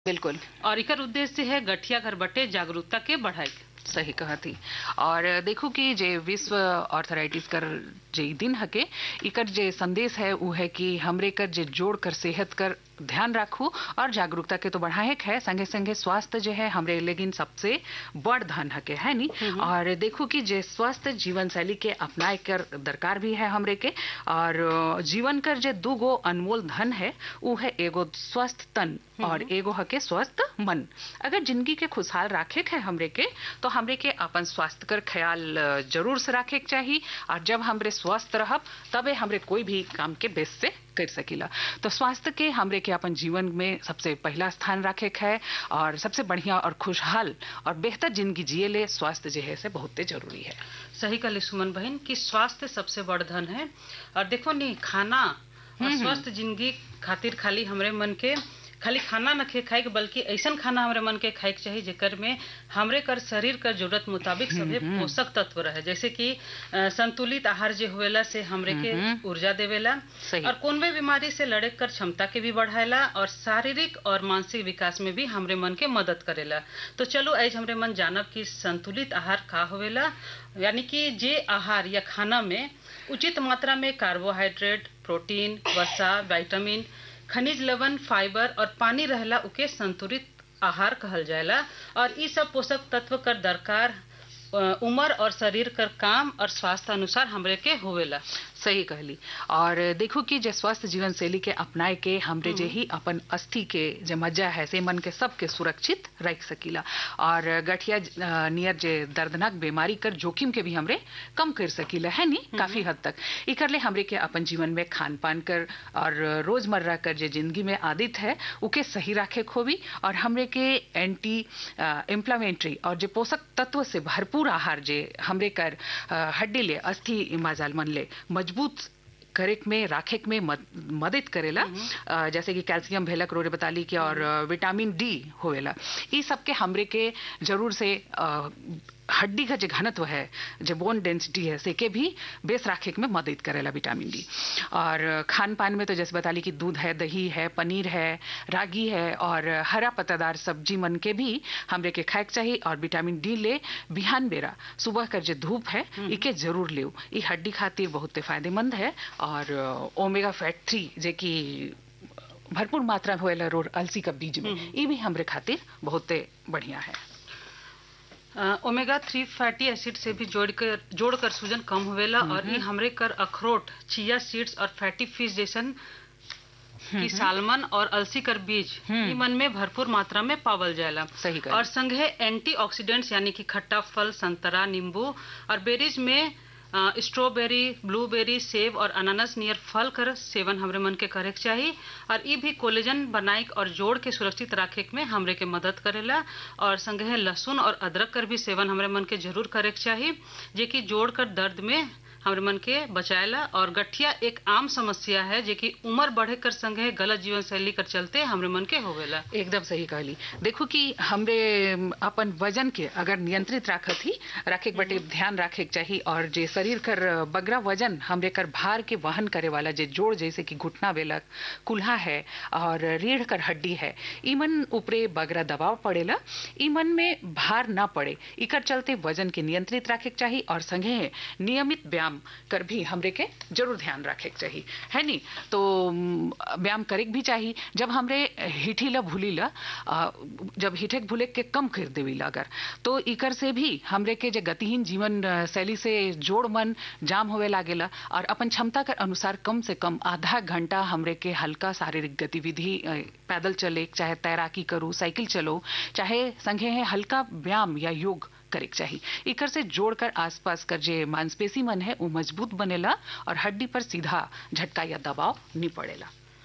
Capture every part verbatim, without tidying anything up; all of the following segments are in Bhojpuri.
बिल्कुल। और एकर उद्देश्य है गठिया घर बटे जागरूकता के बढ़ाई। सही कहा थी। और देखो कि जे विश्व ऑर्थराइटिस कर जे दिन हके इकर जे संदेश है वो है कि हमरे कर जे जोड़ कर सेहत कर ध्यान रखू और जागरूकता के तो बढ़ाए है संगे संगे स्वास्थ्य जो है हमरे लेकिन सबसे बड़ धन हके है नी। और देखो कि जे स्वस्थ जीवन शैली के अपनाए कर दरकार भी है हमरे के। और जीवन कर जे दू गो अनमोल धन है वो है एगो स्वस्थ तन और एगो हके स्वस्थ मन। अगर जिंदगी के खुशहाल राखे है हमरे के तो हमरे के अपन स्वास्थ्य कर ख्याल जरूर से रखे के चाहिए। और जब हमरे स्वस्थ रहब तबे हमरे कोई भी काम के बेस से कर सकीला। तो स्वास्थ्य के हमरे के अपन जीवन में सबसे पहला स्थान रखे है और सबसे बढ़िया और खुशहाल और बेहतर जिंदगी जिए ले स्वास्थ्य जो है से बहुत जरूरी है। सही कहली सुमन बहन कि स्वास्थ्य सबसे बड़ धन है। और देखो नहीं खाना और स्वस्थ जिंदगी खातिर खाली हमरे मन के खाली खाना न खे खाए बल्कि ऐसा खाना हमरे मन के खाए के चाहिए जेकर में हमरे कर शरीर कर जरूरत मुताबिक सभी पोषक तत्व रहे। जैसे कि संतुलित आहार जो होवेला से हमरे के ऊर्जा देवेला और कौन भी बीमारी से लड़े कर क्षमता के भी बढ़ाएला और शारीरिक और मानसिक विकास में भी हमरे मन के मदद करेला। तो चलो आज हमरे मन जानब कि संतुलित आहार का होवेला, यानी कि जे आहार या खाना में उचित मात्रा में कार्बोहाइड्रेट, प्रोटीन, वसा, विटामिन, खनिज लवण, फाइबर और पानी रहला उके संतुलित आहार कहल जाएला। और ये सब पोषक तत्व कर दरकार उम्र और शरीर कर काम और स्वास्थ्य अनुसार हमरे के होवेला। सही कहली। और देखो कि जे स्वस्थ जीवन शैली के अपनाए के हमरे जे ही अपन अस्थि के जे मज्जा है से मन के सबके सुरक्षित रख सकीला। और गठिया नियर जे दर्दनाक बीमारी कर जोखिम के भी हमरे कम कर सकीला है नी काफी हद तक। इकर ले हमरे के अपन जीवन में खान पान कर और रोजमर्रा कर जे जिंदगी में आदित है उके सही रखे खोबी और हमरे के एंटी इंफ्लामेटरी और जे पोषक तत्व से भरपूर आहार जे हमरे कर हड्डी ले अस्थि माजाल मन ले मजबूत करेक में राखेक में मदद करेला। जैसे कि कैल्शियम भेलक रोरे बताली के और विटामिन डी होवेला। ये सब के हमरे के जरूर से आ, हड्डी का जो घनत्व है जो बोन डेंसिटी है से के भी बेस राखे में मदद करेला विटामिन डी। और खान पान में तो जैसे बताली कि दूध है, दही है, पनीर है, रागी है और हरा पत्तादार सब्जी मन के भी हमरे के खाए चाहिए। और विटामिन डी ले बिहान बेरा सुबह कर जो धूप है इके जरूर ले। ये हड्डी खातिर बहुत फायदेमंद है। और ओमेगा फैट थ्री जे की भरपूर मात्रा होएला रोड अलसी का बीज में ये भी हमरे खातिर बहुत बढ़िया है। ओमेगा थ्री फैटी एसिड से भी जोड़कर जोड़कर सूजन कम होवेला। और ये हमरे कर अखरोट, चिया सीड्स और फैटी फिश जैसन कि सालमन और अलसी कर बीज ई मन में भरपूर मात्रा में पावल जाएला। सही और संगे एंटीऑक्सीडेंट्स यानी कि खट्टा फल, संतरा, नींबू और बेरीज में स्ट्रॉबेरी, ब्लूबेरी, सेब और अनानास नियर फल कर सेवन हमरे मन के करे के चाहिए। और ये भी कोलेजन बनाए और जोड़ के सुरक्षित रखे में हमरे के मदद करेला। और संगे लहसुन और अदरक कर भी सेवन हमरे मन के जरूर करे के चाहिए जे कि जोड़ कर दर्द में हमरे मन के बचाएला। और गठिया एक आम समस्या है जे कि उम्र बढ़े कर संगे गलत जीवन शैली कर चलते हमरे मन के होवेला। एकदम सही कहली। देखो कि हमरे अपन वजन के अगर नियंत्रित रखत ही रखे बटे ध्यान रखे चाहिए। और जे शरीर कर बगरा वजन हमरे कर भार के वहन करे वाला जे जोड़ जैसे कि घुटना बेलक, कुल्हा है और रीढ़ कर हड्डी है इमन ऊपरे बगरा दबाव पड़ेला। इमन में भार ना पड़े इकर चलते वजन के नियंत्रित रखे चाहिए। और संगे नियमित व्यायाम कर भी हमरे के जरूर ध्यान रखे चाहिए है नी। तो व्यायाम करे भी चाहिए। जब हमरे हिठीला भूलीला जब हिठक भूले के कम कर देवीला अगर तो इकर से भी हमरे के जो गतिहीन जीवन शैली से जोड़ मन जाम होवे लागेला। और अपन क्षमता के अनुसार कम से कम आधा घंटा हमरे के हल्का शारीरिक गतिविधि पैदल चले, चाहे तैराकी करो, साइकिल चलो, चाहे संगे है हल्का व्यायाम या योग करे चाहिए। इकर से जोड़कर आसपास कर जे मांसपेशी मन है वो मजबूत बनेला और हड्डी पर सीधा झटका या दबाव नहीं पड़ेला।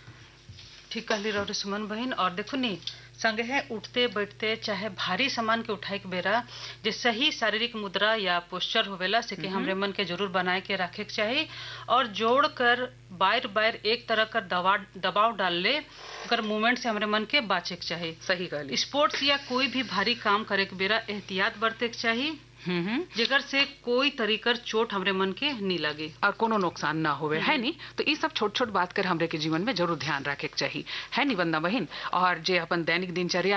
ठीक कहली रहो सुमन बहन। और देखो नी संगे है उठते बैठते चाहे भारी सामान के उठाए के बेरा जे सही शारीरिक मुद्रा या पोस्चर होवेला से कि हमरे मन के जरूर बनाए के रखे के चाहिए। और जोड़ कर बार बार एक तरह का दबाव दबाव डाल ले कर मूवमेंट से हमरे मन के बाचे के चाहिए। सही कहली। स्पोर्ट्स या कोई भी भारी काम करे के बेरा एहतियात बरते के चाहिए। हम्म जेकर से कोई तरीकर चोट हमरे मन के नहीं लगे और कोनो नुकसान ना होवे, है नी। तो ये सब छोट छोट बात कर हमरे के जीवन में जरूर ध्यान रखे के चाहिए, है नी वंदना बहन। और जे अपन दैनिक दिनचर्या